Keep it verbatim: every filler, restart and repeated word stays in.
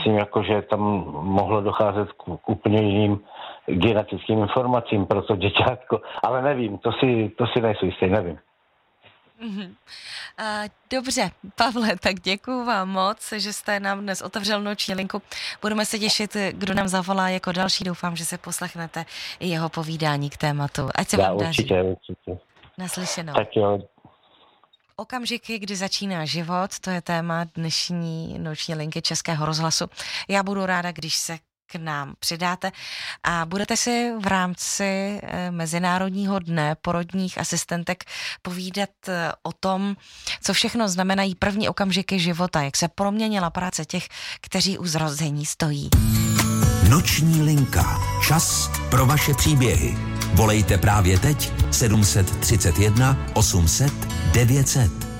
myslím, jako, že tam mohlo docházet k, k úplně jiným genetickým informacím pro to děťátko, ale nevím, to si, to si nejsou jistý, nevím. Mm-hmm. Uh, dobře, Pavle, tak děkuju vám moc, že jste nám dnes otevřel noční linku. Budeme se těšit, kdo nám zavolá jako další. Doufám, že se poslechnete i jeho povídání k tématu. Ať se Já vám daří. určitě, určitě. Naslyšenou. Tak jo. Okamžiky, kdy začíná život, to je téma dnešní noční linky Českého rozhlasu. Já budu ráda, když se k nám přidáte a budete si v rámci Mezinárodního dne porodních asistentek povídat o tom, co všechno znamenají první okamžiky života, jak se proměnila práce těch, kteří u zrození stojí. Noční linka. Čas pro vaše příběhy. Volejte právě teď sedm set třicet jedna osm set devět set.